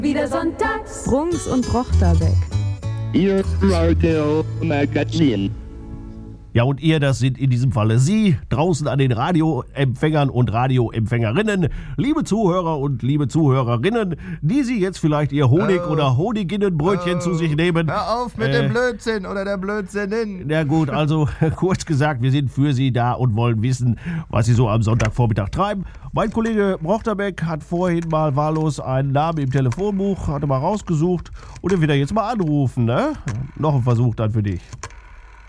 Wieder sonntags. Brunks und Brochterbeck. Ihr Radio-Magazin. Ja, und ihr, das sind in diesem Falle Sie, draußen an den Radioempfängern und Radioempfängerinnen, liebe Zuhörer und liebe Zuhörerinnen, die Sie jetzt vielleicht Ihr Honig- oder Honiginnenbrötchen zu sich nehmen. Hör auf mit dem Blödsinn oder der Blödsinnin. Na gut, also kurz gesagt, wir sind für Sie da und wollen wissen, was Sie so am Sonntagvormittag treiben. Mein Kollege Brochterbeck hat vorhin mal wahllos einen Namen im Telefonbuch, hatte mal rausgesucht und den will er jetzt mal anrufen, ne? Noch ein Versuch dann für dich.